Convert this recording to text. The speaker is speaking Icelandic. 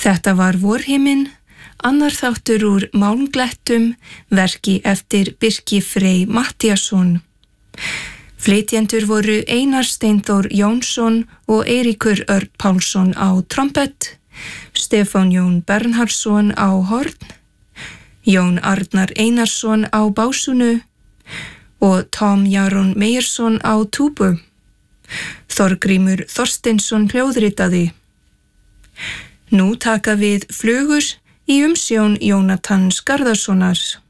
Þetta var Vorhiminn, annar þáttur úr Málmglettum, verki eftir Birki Frey Matthíasson. Flytjendur voru Einar Steinþór Jónsson og Eiríkur Örn Pálsson á trompett, Stefán Jón Bernhardsson á horn, Jón Arnar Einarsson á básunu og Tom Jaron Meyersson á túbu. Þorgrímur Þorsteinsson hljóðritaði. Nú taka við Flugur í umsjón Jónatan Skarðarssonar.